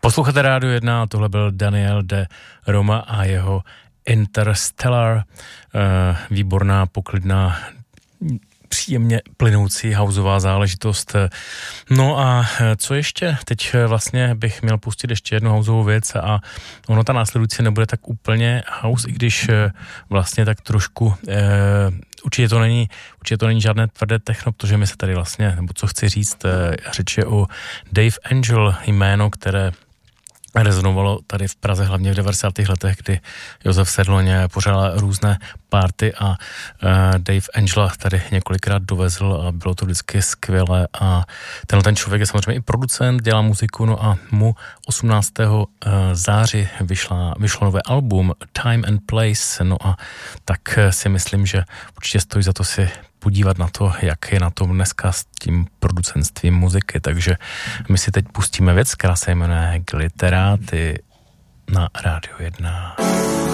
Posloucháte Rádio 1 a tohle byl Daniel de Roma a jeho Interstellar, výborná, poklidná, příjemně plynoucí houseová záležitost. No a co ještě? Teď vlastně bych měl pustit ještě jednu houseovou věc a ono ta následující nebude tak úplně house, i když vlastně tak trošku určitě to není žádné tvrdé techno, protože my se tady vlastně, nebo co chci říct, řeč je o Dave Angel, jméno, které rezonovalo tady v Praze, hlavně v 90. letech, kdy Josef Sedloň pořádal různé party a Dave Angela tady několikrát dovezl a bylo to vždycky skvělé a ten člověk je samozřejmě i producent, dělá muziku, no a mu 18. září vyšlo nové album Time and Place, no a tak si myslím, že určitě stojí za to si podívat na to, jak je na tom dneska s tím producentstvím muziky, takže my si teď pustíme věc, která se jmenuje Glitteráty na Rádio 1.